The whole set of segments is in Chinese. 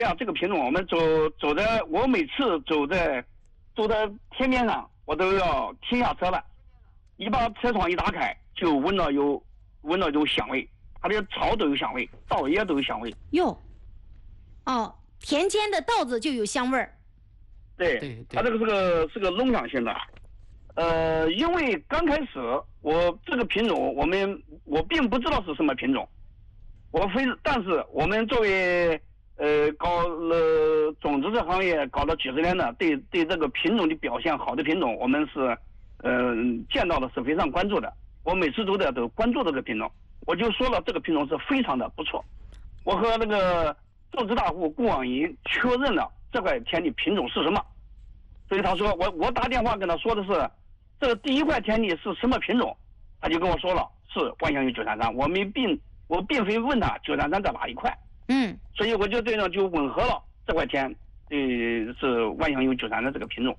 呀，这个品种我们走在，我每次走在天边上，我都要停下车来，一把车窗一打开，就闻到有香味，它的草都有香味，稻叶都有香味。 哟，哦，田间的稻子就有香味儿。 对，它这个是个农场型的。因为刚开始我这个品种我并不知道是什么品种，但是我们作为搞了种子这行业搞了几十年的，对这个品种的表现好的品种，我们是见到的是非常关注的。我每次都关注这个品种，我就说了这个品种是非常的不错。我和那个种植大户顾广银确认了这块田的品种是什么，所以他说我打电话跟他说的是这个第一块田地是什么品种，他就跟我说了是万香油933，我并非问他933在哪一块，所以我就这样就吻合了这块田，是万香油933这个品种。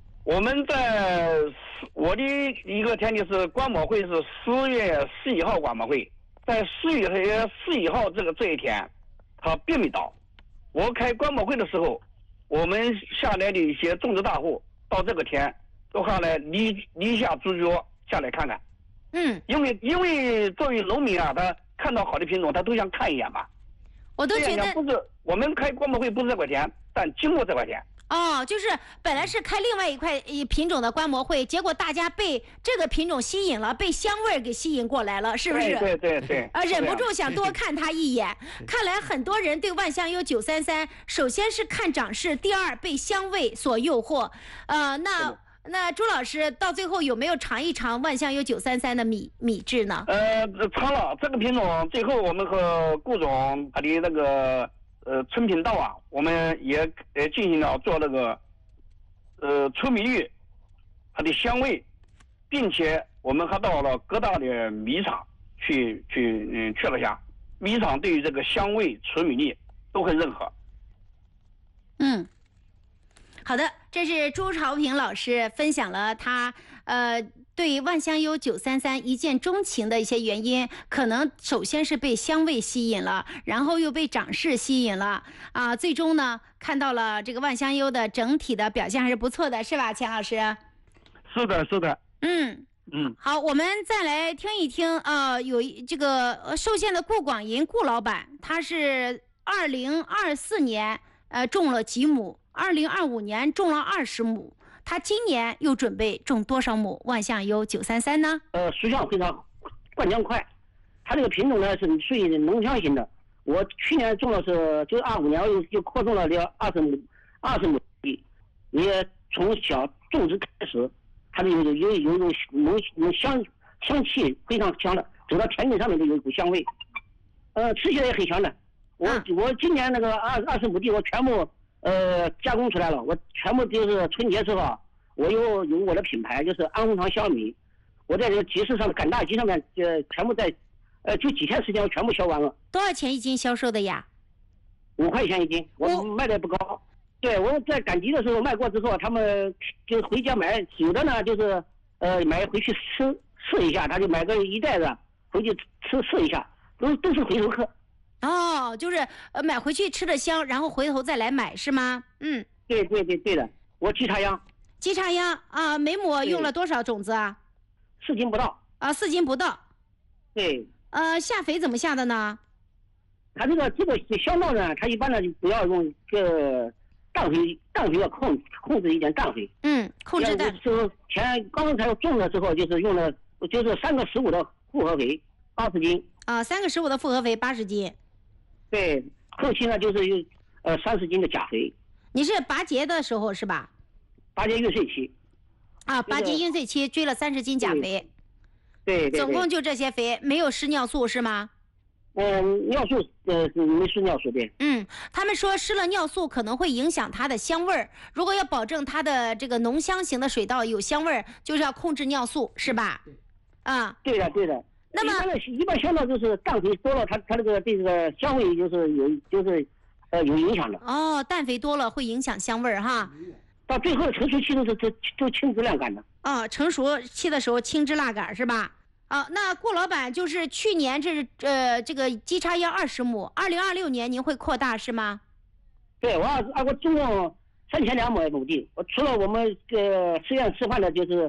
我的一个田地是观摩会是10月11号观摩会，在10月11号这一天，他并没到。我开观摩会的时候，我们下来的一些种植大户到这个田都下来离下猪脚下来看看。因为作为农民啊，他看到好的品种，他都想看一眼吧。 我都觉得不是我们开观摩会不是这块田，但经过这块田。 就是本来是开另外一块品种的观摩会，结果大家被这个品种吸引了，被香味给吸引过来了，是不是？ 对。 忍不住想多看它一眼。看来很多人对万香油933，首先是看长势，第二被香味所诱惑。那朱老师到最后有没有尝一尝万香油933的米质呢？ 尝了这个品种，最后我们和顾总他的那个纯品道啊，我们也进行了做那个纯米玉它的香味，并且我们还到了各大的米厂去了下，米厂对于这个香味纯米粒都很认可。 好的，这是朱朝平老师分享了他对万香油933一见钟情的一些原因，可能首先是被香味吸引了，然后又被长势吸引了最终呢看到了这个万香油的整体的表现还是不错的，是吧，钱老师？ 是的。 好，我们再来听一听有这个寿县的顾广银顾老板，他是2024年种了几亩，2025年种了20亩，他今年又准备种多少亩万香油933呢？ 熟效非常灌浆快，它这个品种呢是属于浓香型的。我去年种的是就25年又扩种了20亩地，也从小种植开始，它就有一种浓香气非常香的，走到田地上面就有一股香味，吃起来也很香的。我今年那个20亩地我全部加工出来了，我全部就是春节时候啊，我有我的品牌，就是安红堂小米，我在这个集市上赶大集上面全部在就几天时间我全部销完了。 多少钱一斤销售的呀 ？5块钱一斤，我卖的不高。对，我在赶集的时候卖过之后，他们就回家买，有的呢就是买回去试一下，他就买个一袋子回去试一下，都是回头客。 就是买回去吃的香，然后回头再来买是吗？ 对的，我鸡插秧每亩用了多少种子啊 ？4斤不到 4斤不到。 对。 下肥怎么下的呢？ 它这个香稻呢，它一般呢就不要用氮肥要控制一点氮肥。 控制氮。 就是刚才种的时候就是用了就是3个15的复合肥80斤。 3个15的复合肥80斤。 对，后期呢就是用30斤的钾肥。 你是拔节的时候是吧？ 拔节孕穗期。 拔节孕穗期追了30斤钾肥。 对。 总共就这些肥，没有施尿素是吗？ 尿素没施尿素对。 他们说施了尿素可能会影响它的香味儿，如果要保证它的这个浓香型的水稻有香味儿，就是要控制尿素是吧？ 对的。那么一般香稻就是氮肥多了，它这个对这个香味就是有影响的。 氮肥多了会影响香味儿哈。 到最后成熟期的时候就青汁亮感的。 成熟期的时候青汁辣感是吧？那顾老板就是去年这个鸡插秧20亩，2026年您会扩大是吗？ 对，我总共3200亩地，我除了我们实验示范的就是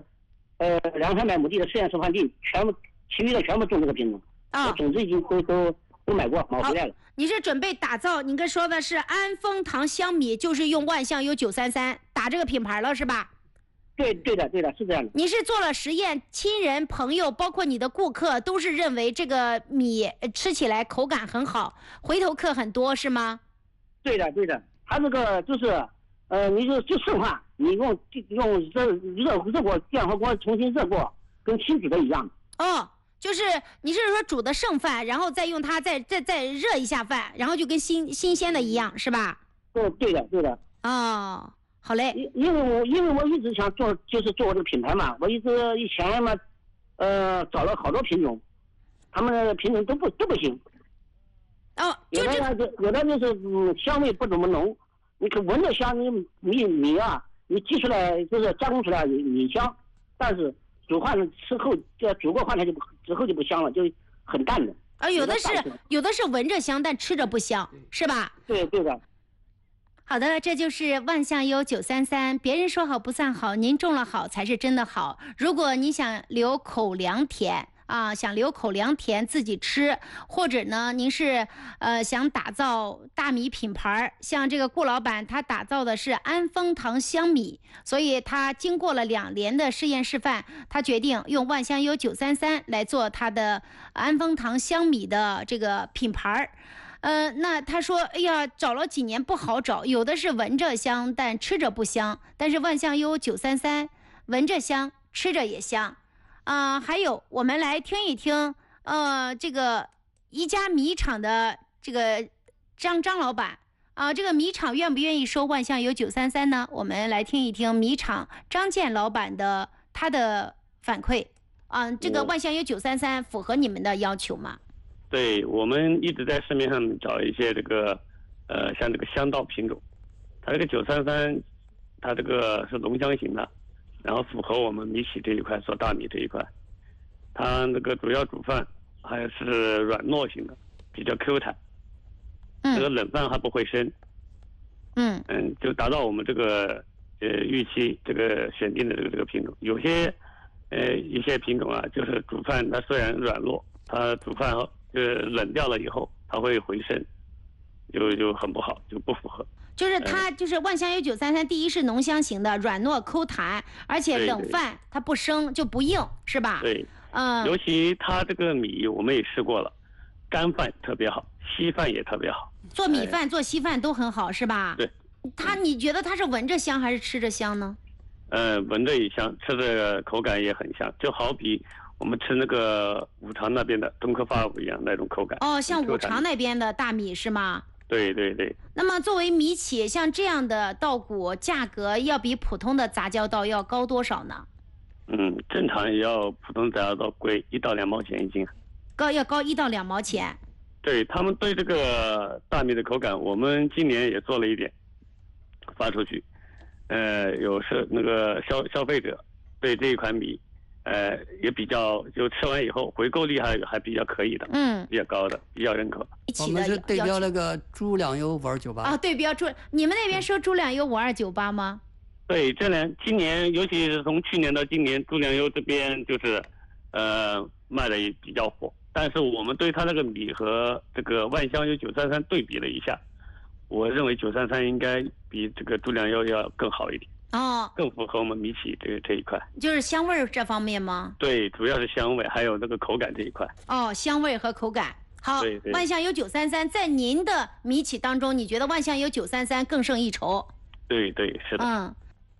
200-300亩地的实验示范地，其余的全部种这个品种。我种子已经都买回来了。 你是准备打造？您刚说的是安丰堂香米，就是用万象优933打这个品牌了，是吧？ 对的，是这样的。 你是做了实验，亲人、朋友，包括你的顾客，都是认为这个米吃起来口感很好，回头客很多，是吗？ 对的，它这个就是你就剩饭，你用热过电火锅重新热过，跟新煮的一样。 就是你是说煮的剩饭，然后再用它再热一下饭，然后就跟新鲜的一样，是吧？ 对的。 好嘞。 因为我一直想做这个品牌嘛，我以前嘛，找了好多品种，他们的品种都不行。有的就是香味不怎么浓，你可闻着香，你米啊，你挤出来就是加工出来米香，但是煮饭之后煮过饭它之后就不香了，就很淡的。 有的是闻着香，但吃着不香，是吧？ 对的。 好的，这就是万象优933，别人说好不算好，您种了好才是真的好。如果你想留口粮田想留口粮田自己吃，或者呢，您是想打造大米品牌，像这个顾老板他打造的是安丰堂香米，所以他经过了2年的试验示范，他决定用万象优933来做他的安丰堂香米的这个品牌。那他说，哎呀，找了几年不好找，有的是闻着香，但吃着不香。但是万象优933闻着香，吃着也香。还有，我们来听一听，这个一家米厂的这个张老板这个米厂愿不愿意收万象优933呢？我们来听一听米厂张建老板的他的反馈。这个万象优933符合你们的要求吗？ 对，我们一直在市面上找一些这个像这个香稻品种，它这个933，它这个是浓香型的，然后符合我们米企这一块做大米这一块，它那个主要煮饭还是软糯型的，比较 Q 弹，这个冷饭还不会生，就达到我们这个预期这个选定的这个品种。有些一些品种就是煮饭它虽然软糯，它煮饭冷掉了以后它会回升，就很不好，就不符合。 就是它就是万象优933，第一是浓香型的，软糯抠弹，而且冷饭它不生就不硬，是吧？ 对，尤其它这个米我们也试过了，干饭特别好，稀饭也特别好， 做米饭做稀饭都很好，是吧？ 对。 你觉得它是闻着香还是吃着香呢？ 闻着也香，吃着口感也很香，就好比我们吃那个五常那边的东科发五一样那种口感。 像五常那边的大米是吗？ 对。 那么作为米企，像这样的稻谷价格要比普通的杂交稻要高多少呢？ 正常也要普通杂交稻贵1到2毛钱一斤。 要高1到2毛钱。 对，他们对这个大米的口感，我们今年也做了一点，发出去，有是那个消费者对这一款米。也比较，就吃完以后回购率还比较可以的，比较高的，比较认可。 我们是对标那个猪粮油5298 对标猪，你们那边收猪粮油5298吗？ 对，今年尤其是从去年到今年，猪粮油这边就是卖的也比较火，但是我们对它那个米和这个万象优933对比了一下，我认为933应该比这个猪粮油要更好一点。更符合我们米企这一块， 就是香味这方面吗？ 对，主要是香味，还有那个口感这一块。 香味和口感。好， 对。 万象优933在您的米企当中，你觉得万象优933更胜一筹？ 对，是的。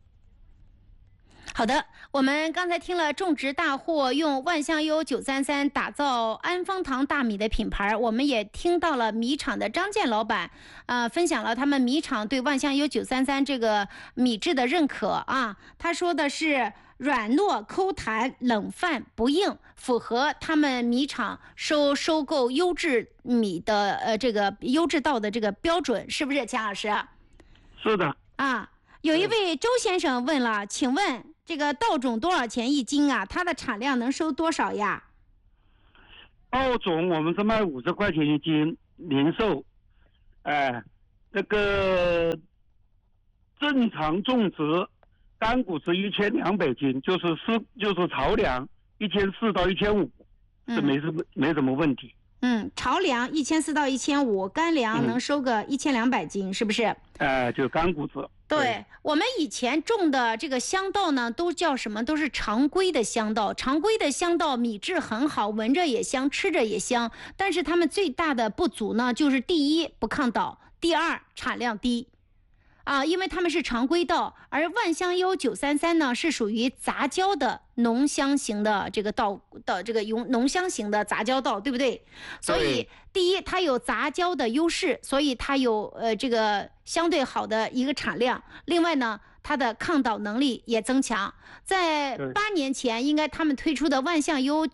好的，我们刚才听了种植大户用万象优933打造安丰堂大米的品牌，我们也听到了米厂的张建老板分享了他们米厂对万象优933这个米质的认可他说的是软糯抠弹，冷饭不硬，符合他们米厂收购优质米的这个优质稻的这个标准，是不是钱老师？ 是的。 有一位周先生问了，请问这个稻种多少钱一斤它的产量能收多少呀？ 稻种我们是卖50块钱一斤，零售， 那个正常种植，干谷子1200斤，就是朝粮1400到1500，是没什么问题。 朝粮1400到1500，干粮能收个1200斤，是不是？ 就干谷子。 对，我们以前种的这个香稻呢，都叫什么？都是常规的香稻。常规的香稻米质很好，闻着也香，吃着也香。但是它们最大的不足呢，就是第一不抗倒，第二产量低。因为它们是常规稻，而万香优933呢是属于杂交的浓香型的这个稻的这个浓香型的杂交稻，对不对？所以第一它有杂交的优势，所以它有这个相对好的一个产量。另外呢，它的抗倒能力也增强。在8年前，应该他们推出的万香优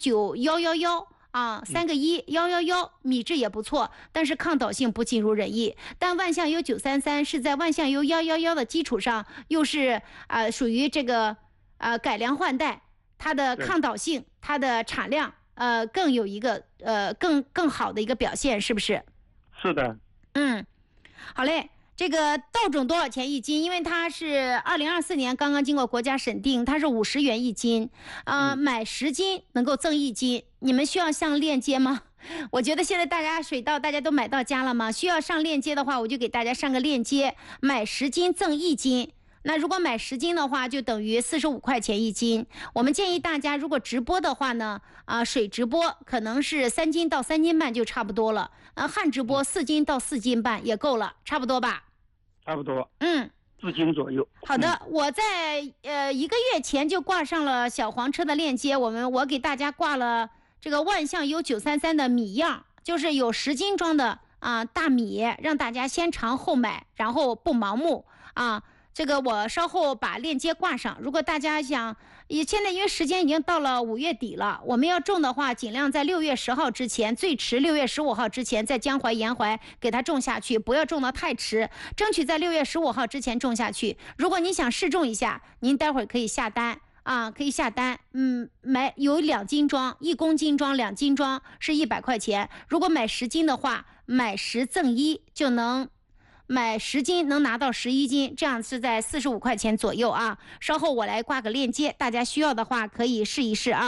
9111。3个111米质也不错，但是抗倒性不尽如人意。但万香优933是在万香优111的基础上，又是属于这个改良换代，它的抗倒性、它的产量更有一个更好的一个表现，是不是？ 是的。 好嘞。这个稻种多少钱一斤？因为它是2024年刚刚经过国家审定，它是50元一斤，买10斤能够赠1斤。你们需要上链接吗？我觉得现在大家水稻大家都买到家了吗？需要上链接的话，我就给大家上个链接，买10斤赠1斤。那如果买10斤的话，就等于45块钱一斤。我们建议大家，如果直播的话呢，水直播可能是3斤到3斤半就差不多了，旱直播4斤到4斤半也够了，差不多吧？ 差不多，4斤左右。 好的，我在1个月前就挂上了小黄车的链接，我给大家挂了这个万香优933的米样，就是有10斤装的大米，让大家先尝后买，然后不盲目这个我稍后把链接挂上。如果大家想，现在因为时间已经到了5月底了，我们要种的话，尽量在6月10号之前，最迟6月15号之前，在江淮沿淮给它种下去，不要种得太迟，争取在6月15号之前种下去。如果您想试种一下，您待会儿可以下单可以下单，买有2斤装，1公斤装、2斤装是100块钱。如果买10斤的话，买10赠1就能。买10斤能拿到11斤，这样是在45块钱左右稍后我来挂个链接，大家需要的话可以试一试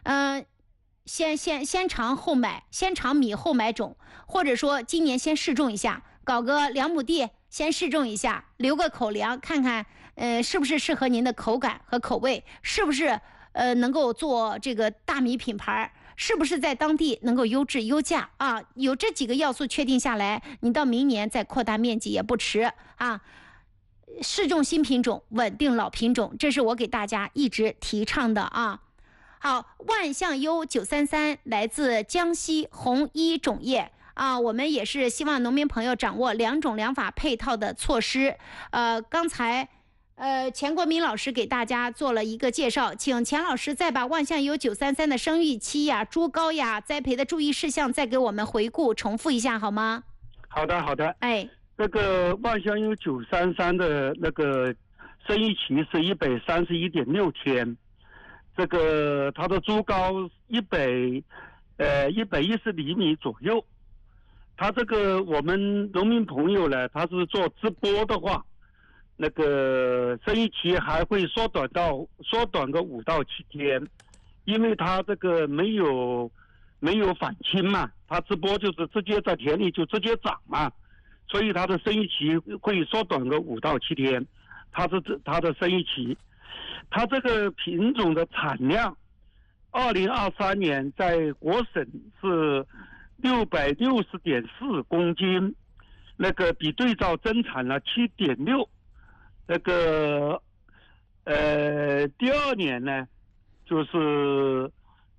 先尝后买，先尝米后买种，或者说今年先试种一下，搞个2亩地先试种一下，留个口粮，看看是不是适合您的口感和口味，是不是能够做这个大米品牌。是不是在当地能够优质优价有这几个要素确定下来，你到明年再扩大面积也不迟试种新品种，稳定老品种，这是我给大家一直提倡的好，万香优933来自江西红一种业我们也是希望农民朋友掌握2种2法配套的措施。刚才钱国民老师给大家做了一个介绍，请钱老师再把万香优933的生育期株高栽培的注意事项再给我们回顾重复一下好吗？ 好的。这个万香优933的那个生育期是131.6天，这个它的株高110厘米左右。它这个我们农民朋友呢，他是做直播的话，那个生育期还会缩短个5到7天，因为它这个没有反青嘛，它直播就是直接在田里就直接长嘛，所以它的生育期会缩短个5到7天，它的生育期。它这个品种的产量，2023年在国省是660.4公斤，那个比对照增产了7.6。那个第2年呢，就是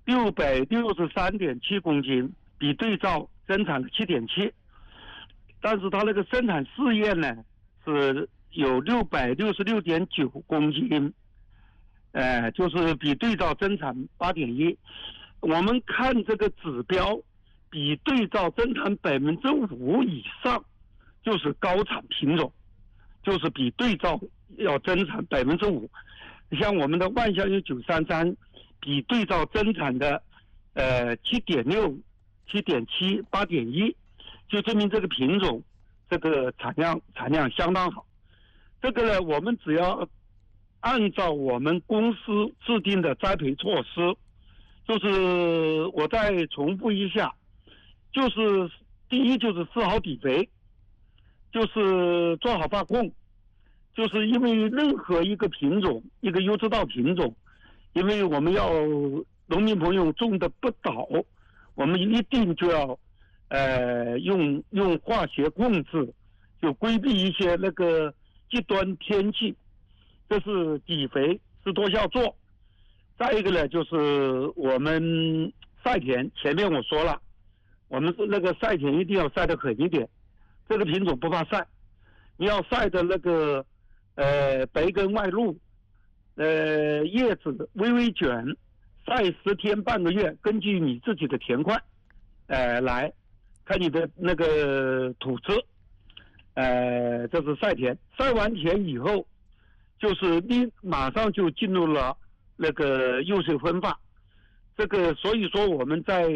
663.7公斤，比对照增产了7.7，但是它那个生产试验呢是有666.9公斤，就是比对照增产8.1。我们看这个指标，比对照增产5%以上，就是高产品种。就是比对照要增产5%，像我们的万香优933，比对照增产的7.6、7.7、8.1，就证明这个品种这个产量相当好。这个呢，我们只要按照我们公司制定的栽培措施，就是我再重复一下，就是第一就是施好底肥，就是做好把控，就是因为任何一个品种，一个优质稻品种，因为我们要农民朋友种的不倒，我们一定就要用化学控制，就规避一些那个极端天气，这是底肥是多效做。再一个呢，就是我们晒田，前面我说了，我们是那个晒田一定要晒得狠一点，这个品种不怕晒，你要晒的那个白根外露，叶子微微卷，晒10天半个月，根据你自己的田块来看你的那个土质，这是晒田。晒完田以后，就是你马上就进入了那个幼穗分化，这个所以说我们在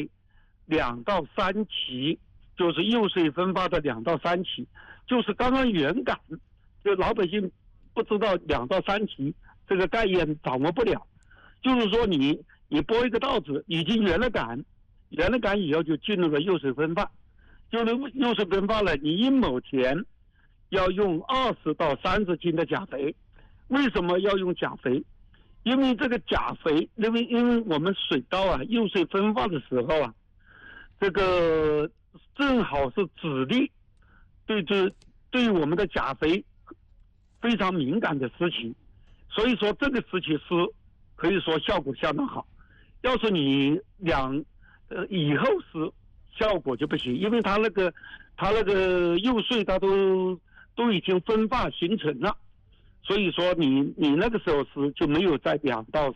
2到3期，就是幼穗分化的2到3期，就是刚刚圆杆，就老百姓不知道2到3期这个概念掌握不了，就是说你播一个稻子已经圆了杆以后就进入了幼穗分化，就是幼穗分化了，你1亩田要用20到30斤的钾肥。为什么要用钾肥？因为这个钾肥，因为我们水稻啊幼穗分化的时候啊，这个正好是籽粒对我们的钾肥非常敏感的时期，所以说这个时期是可以说效果相当好。要是你以后是效果就不行，因为它那个幼穗它都已经分化形成了，所以说你那个时候是就没有在2到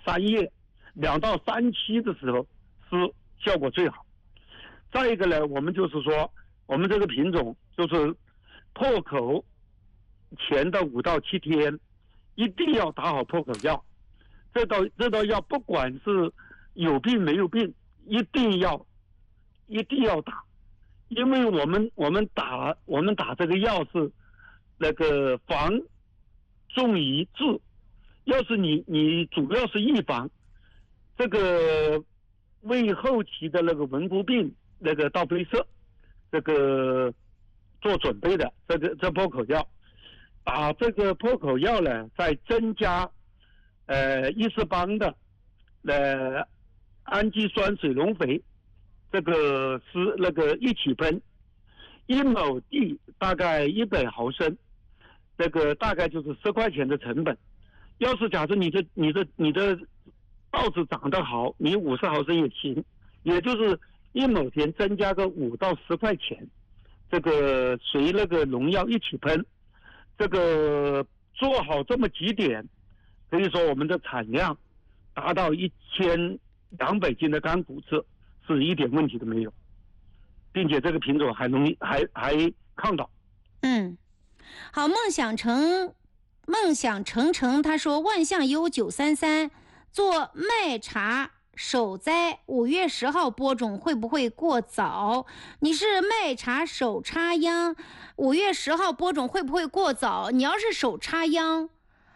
3期的时候是效果最好。再一个呢，我们就是说我们这个品种就是破口前的5到7天一定要打好破口药，这道药不管是有病没有病一定要打，因为我们打这个药是那个防重于治，要是你主要是预防这个为后期的那个文菇病那个稻飞色这个做准备的这破口药，把这个破口药呢再增加10邦的氨基酸水溶肥，这个是那个一起喷，1亩地大概100毫升，这个大概就是10块钱的成本。要是假设你的稻子长得好，你50毫升也行，也就是1亩田增加个5到10块钱，这个随那个农药一起喷，这个做好这么几点，可以说我们的产量达到1200斤的干谷子是一点问题都没有，并且这个品种还抗倒。 好，梦想成他说万象优933做麦茶首栽5月10号播种会不会过早？你是麦茶首插秧，5月10号播种会不会过早？你要是首插秧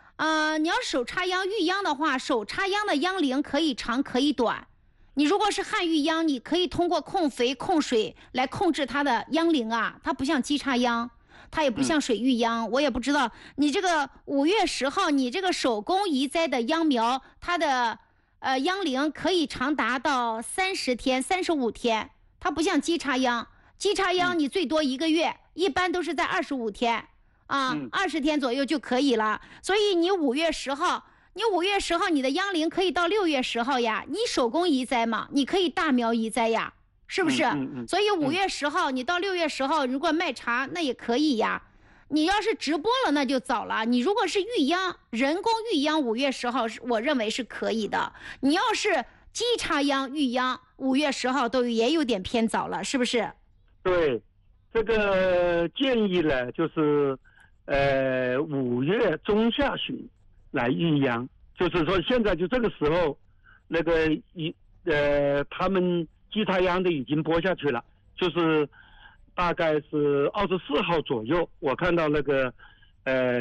育秧的话，首插秧的秧龄可以长可以短。你如果是旱育秧，你可以通过控肥控水来控制它的秧龄啊，它不像机插秧，它也不像水育秧。我也不知道你这个5月10号你这个手工移栽的秧苗，它的秧龄可以长达到30天35天，它不像机插秧你最多1个月，一般都是在25天啊，20天左右就可以了。所以你5月10号你的秧龄可以到6月10号呀，你手工移栽嘛，你可以大苗移栽呀，是不是？所以5月10号你到6月10号如果卖茶那也可以呀。你要是直播了那就早了，你如果是育秧人工育秧5月10号我认为是可以的，你要是机插秧育秧5月10号都也有点偏早了，是不是？ 对，这个建议呢就是5月中下旬来育秧，就是说现在就这个时候那个他们机插秧的已经播下去了，就是大概是24号左右，我看到那个